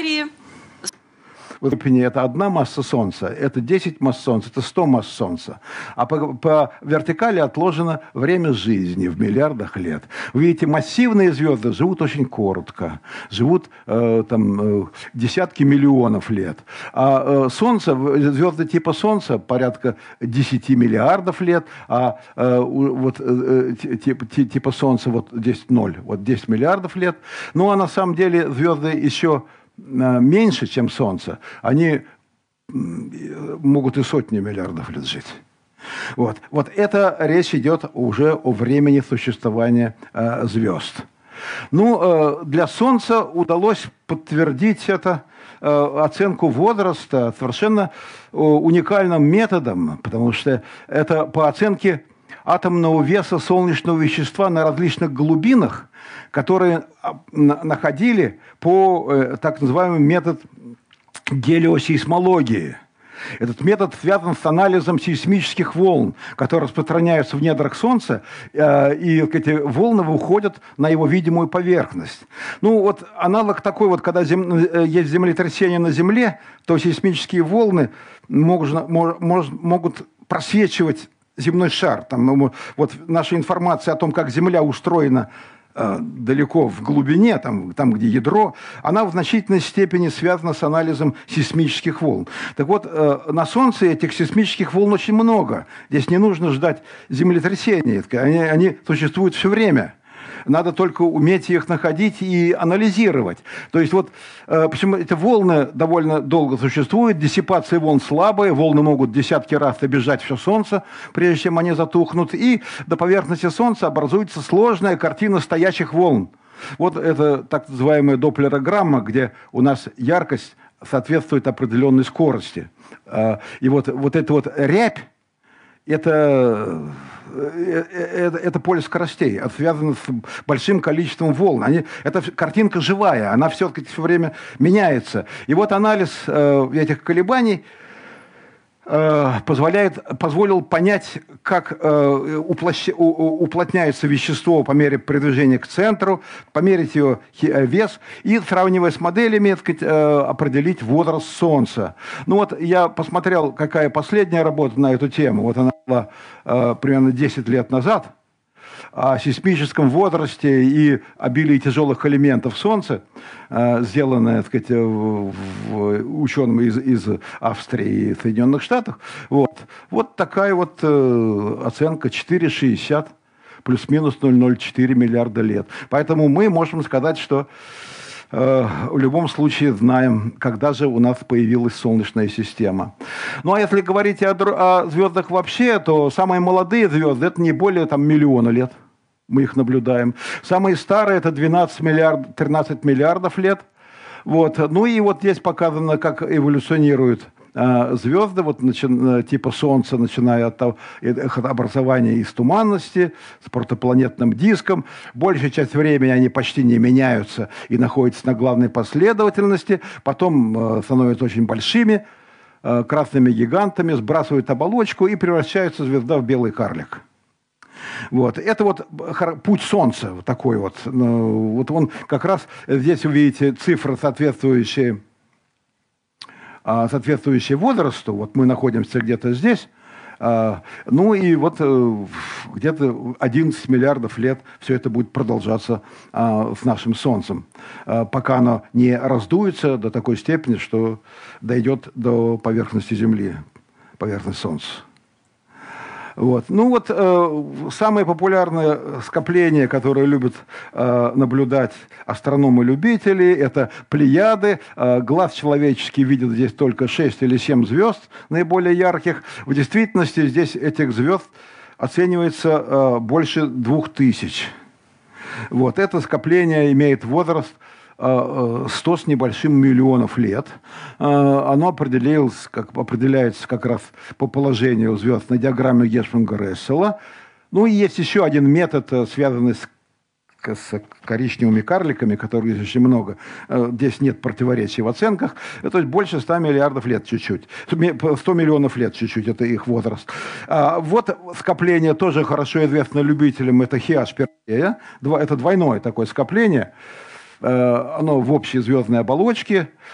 Вот это одна масса Солнца, это 10 масс Солнца, это 100 масс Солнца. А по вертикали отложено время жизни в миллиардах лет. Вы видите, массивные звезды живут очень коротко, живут десятки миллионов лет. А Солнце, звезды типа Солнца порядка 10 миллиардов лет, а типа Солнца вот здесь 0, вот 10 миллиардов лет. Ну а на самом деле звезды еще меньше, чем Солнце, они могут и сотни миллиардов лет жить. Вот это речь идет уже о времени существования звезд. Ну, для Солнца удалось подтвердить это, оценку возраста совершенно уникальным методом, потому что это по оценке атомного веса солнечного вещества на различных глубинах, которые находили по так называемому методу гелиосейсмологии. Этот метод связан с анализом сейсмических волн, которые распространяются в недрах Солнца, и эти волны выходят на его видимую поверхность. Ну вот аналог такой вот, когда есть землетрясение на Земле, то сейсмические волны могут просвечивать земной шар. Вот наша информация о том, как Земля устроена далеко в глубине, там, где ядро, она в значительной степени связана с анализом сейсмических волн. Так вот, на Солнце этих сейсмических волн очень много. Здесь не нужно ждать землетрясения. Они существуют все время. Надо только уметь их находить и анализировать. То есть вот почему эти волны довольно долго существуют, диссипация волн слабая, волны могут десятки раз обижать все Солнце, прежде чем они затухнут, и до поверхности Солнца образуется сложная картина стоячих волн. Вот это так называемая доплерограмма, где у нас яркость соответствует определенной скорости. И вот эта вот рябь, это поле скоростей, это связано с большим количеством волн. Эта картинка живая, она все-таки все время меняется. И вот анализ этих колебаний позволил понять, как уплотняется вещество по мере продвижения к центру, померить ее вес и, сравнивая с моделями, определить возраст Солнца. Ну вот я посмотрел, какая последняя работа на эту тему. Вот она была примерно 10 лет назад, о сейсмическом возрасте и обилии тяжелых элементов Солнца, сделанная, так сказать, учеными из Австрии и Соединенных Штатов. Вот такая вот оценка 4,60 плюс-минус 0,04 миллиарда лет. Поэтому мы можем сказать, что в любом случае знаем, когда же у нас появилась Солнечная система. Ну, а если говорить о звездах вообще, то самые молодые звезды – это не более миллиона лет. Мы их наблюдаем. Самые старые – это 13 миллиардов лет. Ну и вот здесь показано, как эволюционируют звезды, типа Солнца, начиная от их образования из туманности, с протопланетным диском. Большая часть времени они почти не меняются и находятся на главной последовательности. Потом становятся очень большими, красными гигантами, сбрасывают оболочку и превращается звезда в белый карлик. Это путь Солнца такой вот. Вот он как раз, здесь вы видите цифры, соответствующие возрасту. Вот мы находимся где-то здесь. Ну и где-то 11 миллиардов лет все это будет продолжаться с нашим Солнцем, пока оно не раздуется до такой степени, что дойдет до поверхности Земли, поверхности Солнца. Самое популярное скопление, которое любят наблюдать астрономы-любители, это Плеяды. Глаз человеческий видит здесь только 6 или 7 звезд, наиболее ярких. В действительности здесь этих звезд оценивается больше 2000. Это скопление имеет возраст 100 с небольшим миллионов лет. Оно определяется как раз по положению звезд на диаграмме Гершвинга-Рассела. Ну и есть еще один метод, связанный с коричневыми карликами, которых здесь очень много. Здесь нет противоречий в оценках. То есть больше 100 миллиардов лет чуть-чуть. 100 миллионов лет чуть-чуть, это их возраст. Скопление тоже хорошо известно любителям, это Хиаш Персея. Это двойное такое скопление. Оно в общей звездной оболочке.